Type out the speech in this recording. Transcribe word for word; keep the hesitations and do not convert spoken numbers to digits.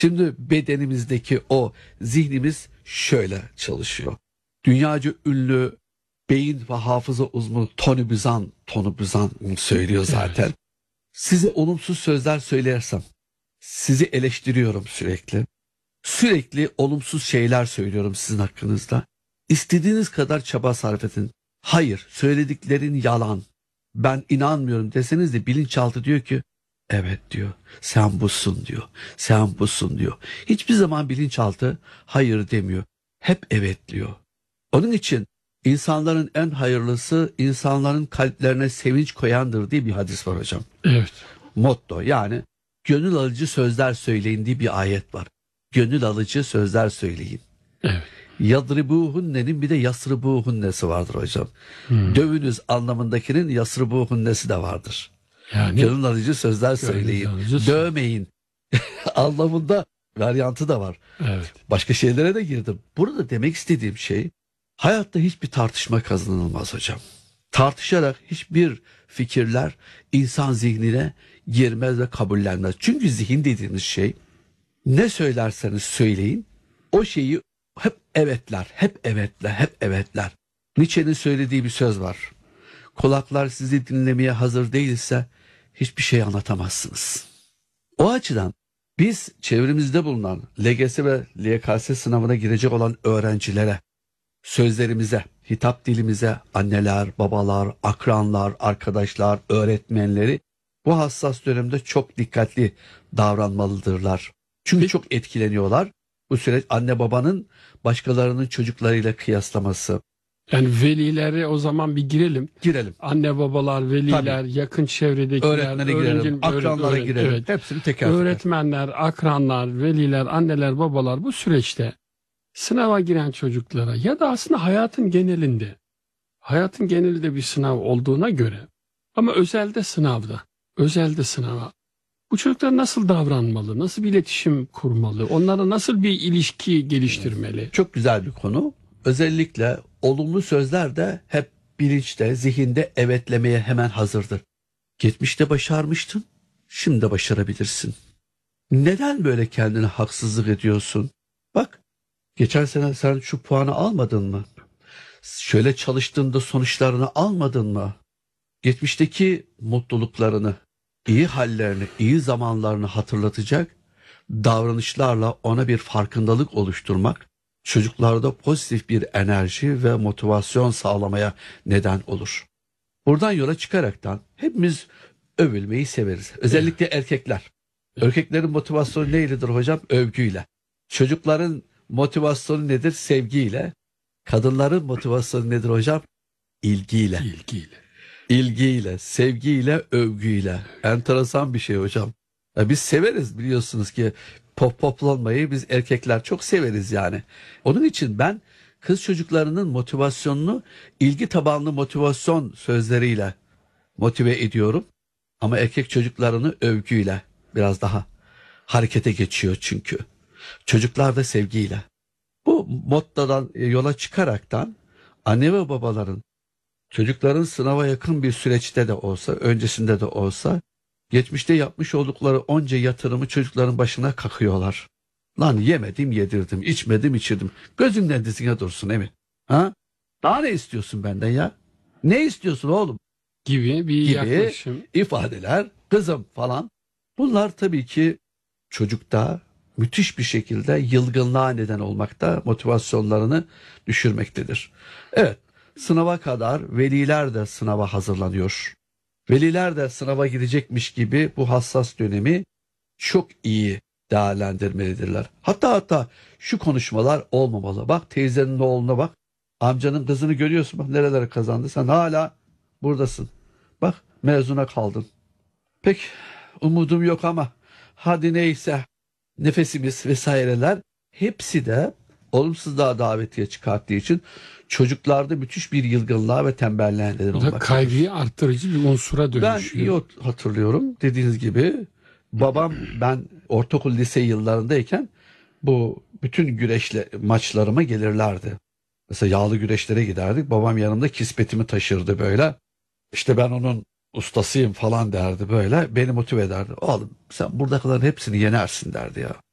Şimdi bedenimizdeki o zihnimiz şöyle çalışıyor. Dünyaca ünlü beyin ve hafıza uzmanı Tony Buzan, Tony Buzan söylüyor zaten. Evet. Size olumsuz sözler söylersem, sizi eleştiriyorum sürekli. Sürekli olumsuz şeyler söylüyorum sizin hakkınızda. İstediğiniz kadar çaba sarf edin. Hayır, söylediklerin yalan. Ben inanmıyorum deseniz de bilinçaltı diyor ki, evet diyor, sen busun diyor, sen busun diyor. Hiçbir zaman bilinçaltı hayır demiyor, hep evet diyor. Onun için insanların en hayırlısı insanların kalplerine sevinç koyandır diye bir hadis var hocam. Evet. Motto, yani gönül alıcı sözler söyleyin diye bir ayet var. Gönül alıcı sözler söyleyin. Evet. Yadribuhunne'nin bir de yasribuhunnesi vardır hocam. Hmm. Dövünüz anlamındakinin yasribuhunnesi de vardır. Yani gönül alıcı sözler söyleyin. Alıcı dövmeyin anlamında varyantı da var. Evet. Başka şeylere de girdim. Burada demek istediğim şey, hayatta hiçbir tartışma kazanılmaz hocam. Tartışarak hiçbir fikirler insan zihnine girmez ve kabullenmez. Çünkü zihin dediğimiz şey, ne söylerseniz söyleyin o şeyi hep evetler, hep evetler, hep evetler. Nietzsche'nin söylediği bir söz var. Kulaklar sizi dinlemeye hazır değilse hiçbir şey anlatamazsınız. O açıdan biz çevremizde bulunan L G S ve L Y K S sınavına girecek olan öğrencilere, sözlerimize, hitap dilimize, anneler, babalar, akranlar, arkadaşlar, öğretmenleri bu hassas dönemde çok dikkatli davranmalıdırlar. Çünkü çok etkileniyorlar. Bu süreç anne babanın başkalarının çocuklarıyla kıyaslaması. Yani velileri o zaman bir girelim. Girelim. Anne babalar, veliler, tabii, yakın çevredekiler, öğretmene girelim, akranlara öğret, girelim. Evet. Hepsini teker teker. Öğretmenler, akranlar, veliler, anneler, babalar bu süreçte sınava giren çocuklara ya da aslında hayatın genelinde, hayatın genelinde bir sınav olduğuna göre ama özelde sınavda, özelde sınava bu çocuklar nasıl davranmalı, nasıl bir iletişim kurmalı, onlara nasıl bir ilişki geliştirmeli? Çok güzel bir konu. Özellikle olumlu sözler de hep bilinçte, zihinde evetlemeye hemen hazırdır. Geçmişte başarmıştın, şimdi de başarabilirsin. Neden böyle kendine haksızlık ediyorsun? Bak, geçen sene sen şu puanı almadın mı? Şöyle çalıştığında sonuçlarını almadın mı? Geçmişteki mutluluklarını, iyi hallerini, iyi zamanlarını hatırlatacak davranışlarla ona bir farkındalık oluşturmak, çocuklarda pozitif bir enerji ve motivasyon sağlamaya neden olur. Buradan yola çıkaraktan hepimiz övülmeyi severiz. Özellikle evet. erkekler. Erkeklerin motivasyonu neyledir hocam? Övgüyle. Çocukların motivasyonu nedir? Sevgiyle. Kadınların motivasyonu nedir hocam? İlgiyle. İlgiyle. İlgiyle, sevgiyle, övgüyle. Enteresan bir şey hocam. Ya biz severiz biliyorsunuz ki pop poplanmayı biz erkekler çok severiz yani. Onun için ben kız çocuklarının motivasyonunu ilgi tabanlı motivasyon sözleriyle motive ediyorum. Ama erkek çocuklarını övgüyle biraz daha harekete geçiyor çünkü. Çocuklar da sevgiyle. Bu mottodan yola çıkaraktan anne ve babaların çocukların sınava yakın bir süreçte de olsa, öncesinde de olsa geçmişte yapmış oldukları onca yatırımı çocukların başına kakıyorlar. Lan yemedim yedirdim, içmedim içirdim. Gözümden dizine dursun emin. Ha? Daha ne istiyorsun benden ya? Ne istiyorsun oğlum? Gibi bir gibi yaklaşım. ifadeler, kızım falan. Bunlar tabii ki çocukta müthiş bir şekilde yılgınlığa neden olmakta, motivasyonlarını düşürmektedir. Evet, sınava kadar veliler de sınava hazırlanıyor. Veliler de sınava girecekmiş gibi bu hassas dönemi çok iyi değerlendirmelidirler. Hatta hatta şu konuşmalar olmamalı. Bak teyzenin oğluna bak, amcanın kızını görüyorsun, bak nerelere kazandı, sen hala buradasın. Bak mezuna kaldın. Pek umudum yok ama hadi neyse, nefesimiz vesaireler hepsi de olumsuzluğa davetiye çıkarttığı için çocuklarda müthiş bir yılgınlığa ve tembelliğe neden olmaktadır. Kaygıyı arttırıcı bir unsura dönüşüyor. Ben iyi hatırlıyorum dediğiniz gibi babam, ben ortaokul lise yıllarındayken bu bütün güreşle maçlarıma gelirlerdi. Mesela yağlı güreşlere giderdik. Babam yanımda kispetimi taşırdı böyle. İşte ben onun ustasıyım falan derdi böyle. Beni motive ederdi. Oğlum sen buradakilerin hepsini yenersin derdi ya.